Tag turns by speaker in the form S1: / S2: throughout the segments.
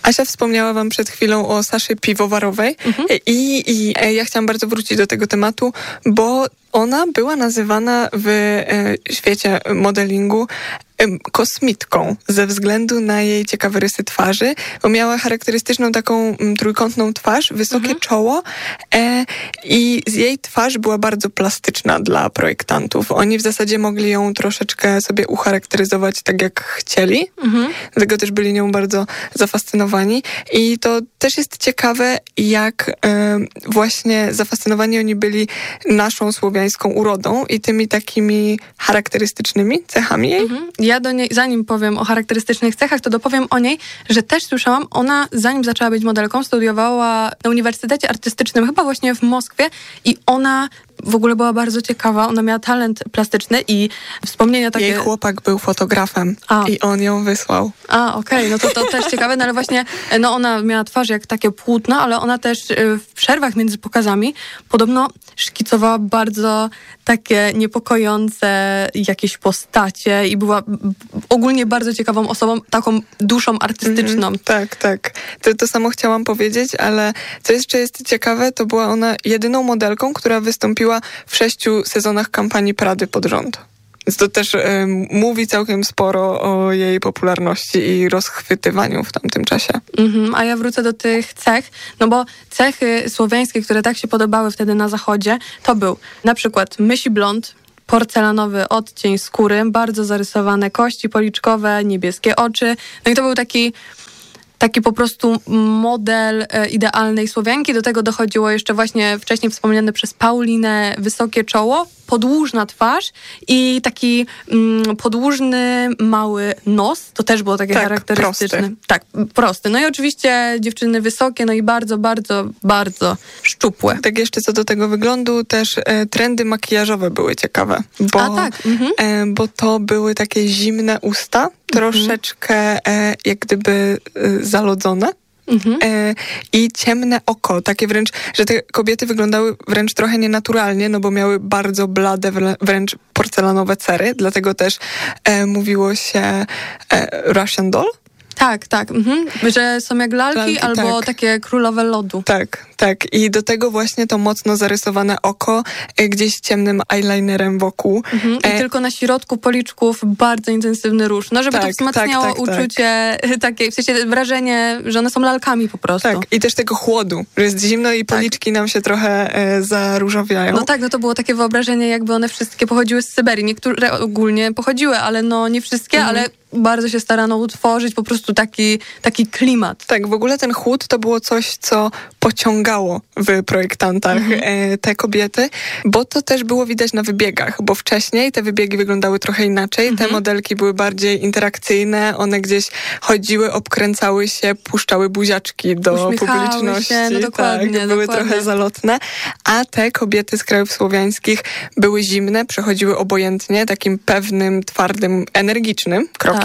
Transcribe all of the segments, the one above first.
S1: Asia wspomniała wam przed chwilą o Saszy Piwowarowej i ja chciałam bardzo wrócić do tego tematu, bo ona była nazywana w świecie modelingu kosmitką ze względu na jej ciekawe rysy twarzy, bo miała charakterystyczną taką trójkątną twarz, wysokie czoło i jej twarz była bardzo plastyczna dla projektantów. Oni w zasadzie mogli ją troszeczkę sobie ucharakteryzować tak, jak chcieli. Dlatego też byli nią bardzo zafascynowani. I to też jest ciekawe, jak właśnie zafascynowani oni byli naszą słowiańską urodą i tymi takimi charakterystycznymi cechami jej.
S2: Ja do niej, zanim powiem o charakterystycznych cechach, to dopowiem o niej, że też słyszałam, ona zanim zaczęła być modelką, studiowała na Uniwersytecie Artystycznym, chyba właśnie w Moskwie i ona w ogóle była bardzo ciekawa, ona miała talent plastyczny i wspomnienia takie...
S1: Jej chłopak był fotografem i on ją wysłał.
S2: Okej, no to też ciekawe, no ale właśnie no ona miała twarz jak takie płótno, ale ona też w przerwach między pokazami podobno szkicowała bardzo takie niepokojące jakieś postacie i była ogólnie bardzo ciekawą osobą, taką duszą artystyczną.
S1: Tak. To samo chciałam powiedzieć, ale co jeszcze jest ciekawe, to była ona jedyną modelką, która wystąpiła w 6 sezonach kampanii Prady pod rząd. Więc to też mówi całkiem sporo o jej popularności i rozchwytywaniu w tamtym czasie.
S2: A ja wrócę do tych cech, no bo cechy słowiańskie, które tak się podobały wtedy na zachodzie, to był na przykład mysi blond, porcelanowy odcień skóry, bardzo zarysowane kości policzkowe, niebieskie oczy. No i to był taki po prostu model idealnej Słowianki. Do tego dochodziło jeszcze właśnie wcześniej wspomniane przez Paulinę wysokie czoło, podłużna twarz i taki podłużny, mały nos. To też było takie charakterystyczne.
S1: Prosty.
S2: Tak, prosty. No i oczywiście dziewczyny wysokie, no i bardzo, bardzo, bardzo szczupłe.
S1: Tak jeszcze co do tego wyglądu, też trendy makijażowe były ciekawe. Bo to były takie zimne usta, troszeczkę jak gdyby zalodzone. I ciemne oko, takie wręcz, że te kobiety wyglądały wręcz trochę nienaturalnie, no bo miały bardzo blade, wręcz porcelanowe cery, dlatego też mówiło się Russian doll.
S2: Tak. Że są jak lalki albo takie królowe lodu.
S1: Tak. I do tego właśnie to mocno zarysowane oko, gdzieś ciemnym eyelinerem wokół.
S2: I tylko na środku policzków bardzo intensywny róż. No, żeby to wzmacniało uczucie, takie, w sensie wrażenie, że one są lalkami po prostu.
S1: Tak, i też tego chłodu, że jest zimno i policzki nam się trochę zaróżowiają.
S2: No tak, no to było takie wyobrażenie, jakby one wszystkie pochodziły z Syberii. Niektóre ogólnie pochodziły, ale no nie wszystkie, ale bardzo się starano utworzyć po prostu taki klimat.
S1: Tak, w ogóle ten chłód to było coś, co pociągało w projektantach te kobiety, bo to też było widać na wybiegach, bo wcześniej te wybiegi wyglądały trochę inaczej. Te modelki były bardziej interakcyjne, one gdzieś chodziły, obkręcały się, puszczały buziaczki do publiczności.
S2: Się, no dokładnie,
S1: były trochę zalotne, a te kobiety z krajów słowiańskich były zimne, przechodziły obojętnie, takim pewnym, twardym, energicznym krokiem.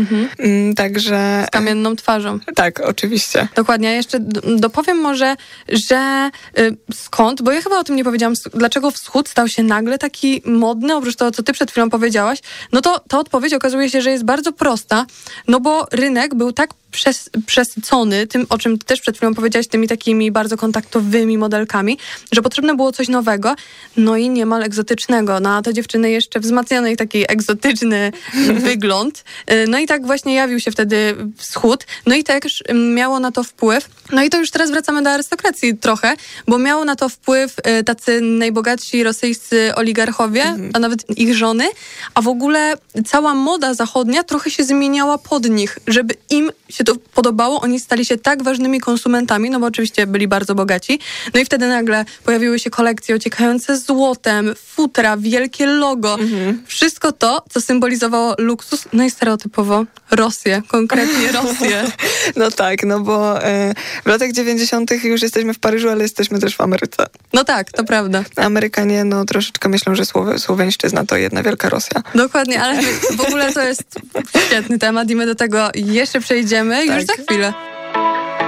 S1: Także...
S2: Z kamienną twarzą.
S1: Tak, oczywiście.
S2: Dokładnie. Ja jeszcze dopowiem może, że skąd, bo ja chyba o tym nie powiedziałam, dlaczego wschód stał się nagle taki modny, oprócz tego, co ty przed chwilą powiedziałaś, no to ta odpowiedź okazuje się, że jest bardzo prosta, no bo rynek był tak przesycony tym, o czym też przed chwilą powiedziałaś, tymi takimi bardzo kontaktowymi modelkami, że potrzebne było coś nowego, no i niemal egzotycznego. No a te dziewczyny jeszcze wzmacniano ich taki egzotyczny wygląd. No i tak właśnie jawił się wtedy wschód. No i też miało na to wpływ, no i to już teraz wracamy do arystokracji trochę, bo miało na to wpływ tacy najbogatsi rosyjscy oligarchowie, a nawet ich żony, a w ogóle cała moda zachodnia trochę się zmieniała pod nich, żeby im się to podobało, oni stali się tak ważnymi konsumentami, no bo oczywiście byli bardzo bogaci. No i wtedy nagle pojawiły się kolekcje ociekające złotem, futra, wielkie logo. Wszystko to, co symbolizowało luksus, no i stereotypowo Rosję, konkretnie Rosję.
S1: No tak, no bo w latach 90. już jesteśmy w Paryżu, ale jesteśmy też w Ameryce.
S2: No tak, to prawda.
S1: Amerykanie no troszeczkę myślą, że Słowiańszczyzna to jedna wielka Rosja.
S2: Dokładnie, ale w ogóle to jest świetny temat i my do tego jeszcze przejdziemy już za chwilę.